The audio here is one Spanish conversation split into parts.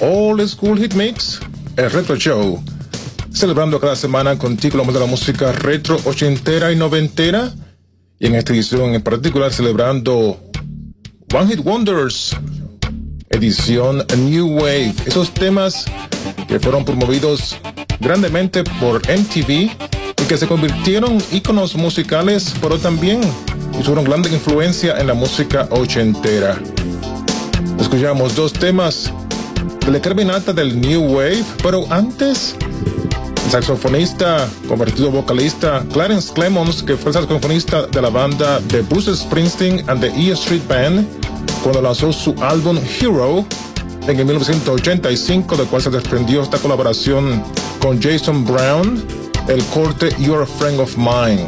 Old School Hit Mix, el Retro Show, celebrando cada semana contigo lo mejor de la música retro, ochentera y noventera, y en esta edición en particular celebrando One Hit Wonders, edición New Wave, esos temas que fueron promovidos grandemente por MTV y que se convirtieron íconos musicales, pero también tuvieron grande influencia en la música ochentera. Escuchamos dos temas de la caminata del New Wave, pero antes el saxofonista convertido vocalista Clarence Clemons, que fue el saxofonista de la banda de Bruce Springsteen and the E Street Band, cuando lanzó su álbum Hero en el 1985, del cual se desprendió esta colaboración con Jason Brown, el corte You're a Friend of Mine.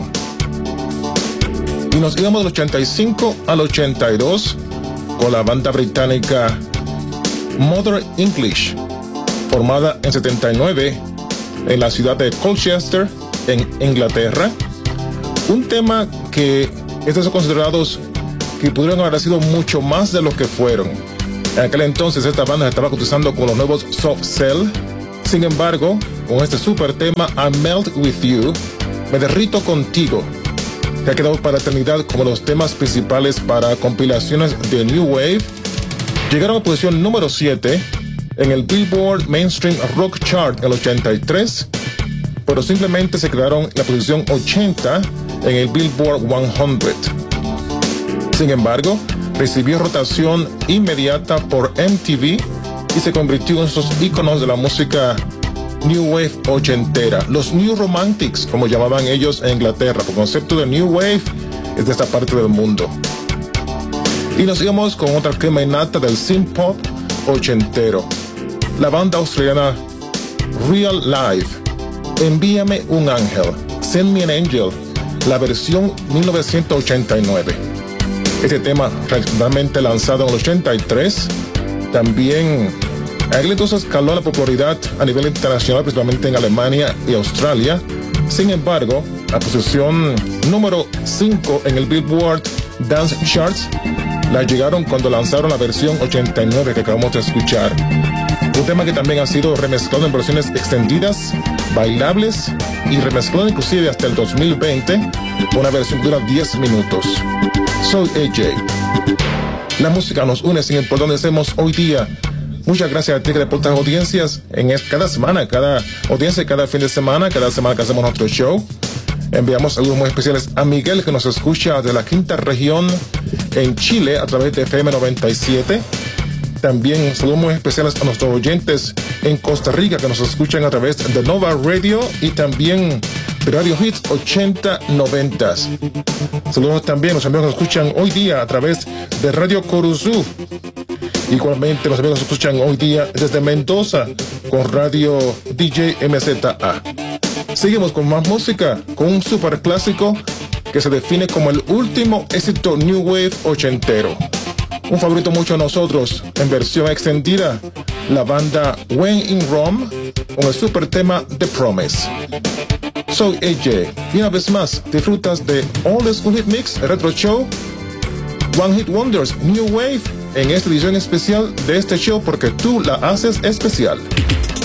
Y nos íbamos del 85 al 82 con la banda británica Modern English, formada en 79 en la ciudad de Colchester, en Inglaterra. Un tema que es de esos considerados que pudieron haber sido mucho más de lo que fueron. En aquel entonces esta banda se estaba cotizando con los nuevos Soft Cell. Sin embargo, con este super tema I Melt With You, Me Derrito Contigo, que ha quedado para la eternidad como los temas principales para compilaciones de New Wave, llegaron a la posición número 7 en el Billboard Mainstream Rock Chart en el 83, pero simplemente se quedaron en la posición 80 en el Billboard 100. Sin embargo, recibió rotación inmediata por MTV y se convirtió en esos íconos de la música New Wave ochentera, los New Romantics, como llamaban ellos en Inglaterra. El concepto de New Wave es de esta parte del mundo. Y nos íbamos con otra crema innata del synth pop ochentero, la banda australiana Real Life, Envíame un ángel, Send Me an Angel, la versión 1989. Este tema realmente lanzado en el 83, también entonces escaló la popularidad a nivel internacional, principalmente en Alemania y Australia. Sin embargo, la posición número 5 en el Billboard Dance Charts la llegaron cuando lanzaron la versión 89 que acabamos de escuchar. Un tema que también ha sido remezclado en versiones extendidas, bailables y remezclado inclusive hasta el 2020, una versión que dura 10 minutos. Soy AJ. La música nos une sin importar dónde estemos hoy día. Muchas gracias a ti que reportas audiencias cada semana, cada audiencia, cada fin de semana, cada semana que hacemos nuestro show. Enviamos saludos muy especiales a Miguel, que nos escucha de la quinta región en Chile a través de FM 97. También saludos muy especiales a nuestros oyentes en Costa Rica, que nos escuchan a través de Nova Radio y también de Radio Hits 8090. Saludos también a los amigos que nos escuchan hoy día a través de Radio Coruzú. Igualmente los amigos que nos escuchan hoy día desde Mendoza con Radio DJ MZA. Seguimos con más música, con un super clásico que se define como el último éxito New Wave ochentero. Un favorito mucho a nosotros, en versión extendida, la banda When in Rome, con el super tema The Promise. Soy AJ, y una vez más, disfrutas de Old School Hit Mix, Retro Show, One Hit Wonders, New Wave, en esta edición especial de este show, porque tú la haces especial.